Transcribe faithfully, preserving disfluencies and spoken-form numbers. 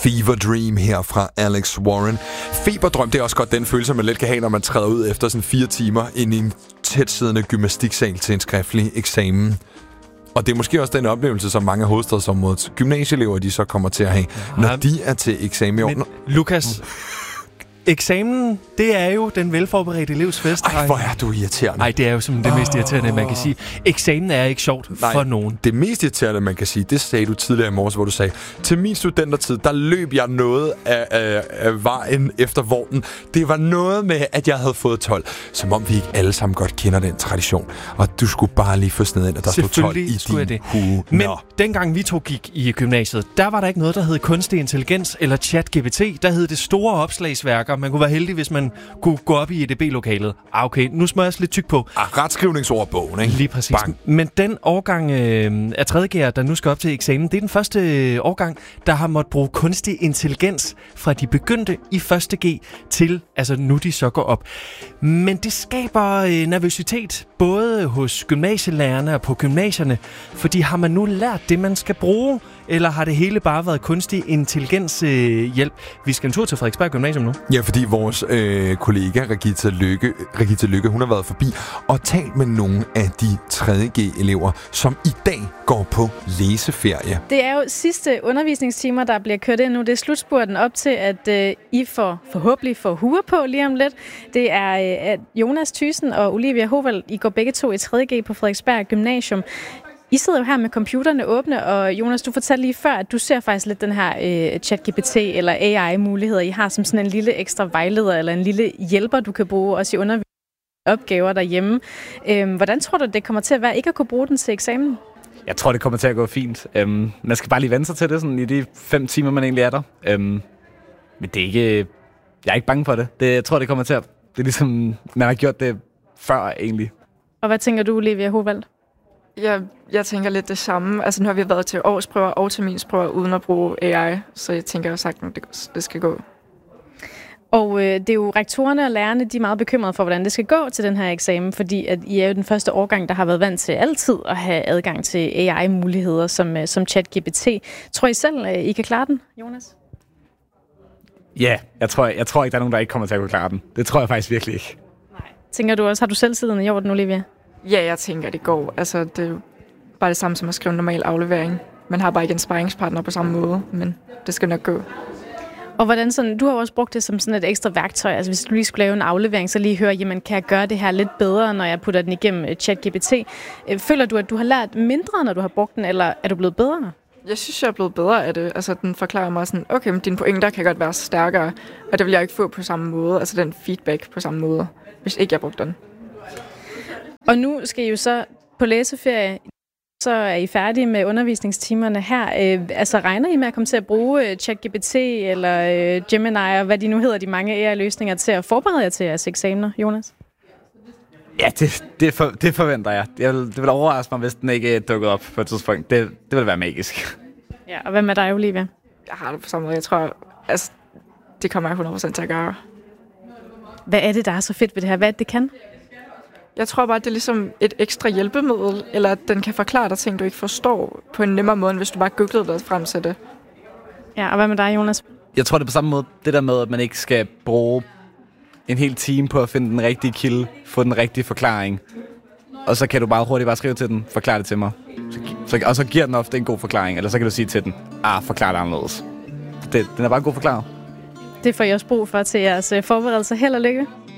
Fever Dream her fra Alex Warren. Feberdrøm, det er også godt den følelse, man let kan have, når man træder ud efter sådan fire timer ind i en tætsiddende gymnastiksal til en skriftlig eksamen. Og det er måske også den oplevelse, som mange af hovedstadsområdets gymnasieelever, de så kommer til at have, når ja. de er til eksamen i år. Men, Lukas, eksamen, det er jo den velforberedte elevs fest. Ej, hvor er du irriterende. Nej, det er jo simpelthen det mest irriterende, man kan sige. Eksamen er ikke sjovt Nej, for nogen. Det mest irriterende, man kan sige, det sagde du tidligere i morges, hvor du sagde, til min studentertid, der løb jeg noget af, af, af vejen efter vognen. Det var noget med, at jeg havde fået tolv. Som om vi ikke alle sammen godt kender den tradition. Og du skulle bare lige få sned ind, at der stod tolv i din det. hue. Men dengang vi to gik i gymnasiet, der var der ikke noget, der hed kunstig intelligens eller chat G P T. Der hed det store opslagsværker. Man kunne være heldig, hvis man kunne gå op i E D B-lokalet. Ah, okay, nu smører jeg lidt tyk på. Ah, retskrivningsordbogen, ikke? Lige præcis. Bang. Men den årgang øh, af tredje G'er, der nu skal op til eksamen, det er den første øh, årgang, der har måttet bruge kunstig intelligens fra de begyndte i første G til, altså nu de så går op. Men det skaber øh, nervøsitet, både hos gymnasielærerne og på gymnasierne, fordi har man nu lært det, man skal bruge, eller har det hele bare været kunstig intelligens øh, hjælp? Vi skal en tur til Frederiksberg Gymnasium nu. Ja, fordi vores øh, kollega Regitze Lykke, Regitze Lykke, hun har været forbi og talt med nogle af de tredje G-elever, som i dag går på læseferie. Det er jo sidste undervisningstimer, der bliver kørt ind nu. Det er slutspurten op til, at øh, I får forhåbentlig får huer på lige om lidt. Det er øh, at Jonas Thyssen og Olivia Hovald, I går begge to i tredje G på Frederiksberg Gymnasium. I sidder jo her med computerne åbne, og Jonas, du fortalte lige før, at du ser faktisk lidt den her øh, chat G P T eller A I-muligheder, I har som sådan en lille ekstra vejleder eller en lille hjælper, du kan bruge også i undervisningsopgaver derhjemme. Øh, hvordan tror du, det kommer til at være ikke at kunne bruge den til eksamen? Jeg tror, det kommer til at gå fint. Øhm, man skal bare lige vende sig til det sådan, i de fem timer, man egentlig er der. Øhm, men det er ikke... Jeg er ikke bange for det. det. Jeg tror, det kommer til at... Det er ligesom, man har gjort det før egentlig. Og hvad tænker du, Olivia Hovald? Jeg, jeg tænker lidt det samme. Altså nu har vi været til årsprøver og terminsprøver uden at bruge A I, så jeg tænker jo sagt, at det, det skal gå. Og øh, det er jo rektorerne og lærerne, de er meget bekymrede for, hvordan det skal gå til den her eksamen, fordi at I er jo den første årgang, der har været vant til altid at have adgang til A I-muligheder som, som chat G P T. Tror I selv, I kan klare den, Jonas? Ja, yeah, jeg tror, jeg tror ikke, der er nogen, der ikke kommer til at kunne klare den. Det tror jeg faktisk virkelig ikke. Nej. Tænker du også, har du selvtiden i orden, Olivia? Ja, jeg tænker, det går. Altså, det er jo bare det samme som at skrive en normal aflevering. Man har bare ikke en sparringspartner på samme måde, men det skal nok gå. Og hvordan sådan, du har også brugt det som sådan et ekstra værktøj. Altså hvis du lige skulle lave en aflevering, så lige høre, jamen kan jeg gøre det her lidt bedre, når jeg putter den igennem chat G P T. Føler du, at du har lært mindre, når du har brugt den, eller er du blevet bedre? Jeg synes, jeg er blevet bedre af det. Altså den forklarer mig sådan, okay, men dine pointer kan godt være stærkere, og det vil jeg ikke få på samme måde. Altså den feedback på samme måde, hvis ikke jeg brugte den. Og nu skal I jo så på læseferie. Så er I færdige med undervisningstimerne her. Øh, altså regner I med at komme til at bruge øh, chat G P T eller øh, Gemini og hvad de nu hedder, de mange A I-løsninger til at forberede jer til jeres eksamener, Jonas? Ja, det, det, for, det forventer jeg. jeg vil, det vil overraske mig, hvis den ikke dukkede op på et tidspunkt. Det, det vil være magisk. Ja, og hvad med dig, Olivia? Jeg har det på samme måde. Jeg tror, altså, det kommer jeg hundrede procent til at gøre. Hvad er det, der er så fedt ved det her? Hvad er det, det kan? Jeg tror bare, det er ligesom et ekstra hjælpemiddel, eller at den kan forklare dig ting, du ikke forstår på en nemmere måde, end hvis du bare googlede dig frem til det. Ja, og hvad med dig, Jonas? Jeg tror, det er på samme måde, det der med, at man ikke skal bruge en hel time på at finde den rigtige kilde, få den rigtige forklaring. Og så kan du bare hurtigt bare skrive til den, forklare det til mig. Så, så, og så giver den ofte en god forklaring, eller så kan du sige til den, ah, forklar det anderledes. Det, den er bare god forklaret. Det får I også brug for til jeres forberedelse. Held og lykke.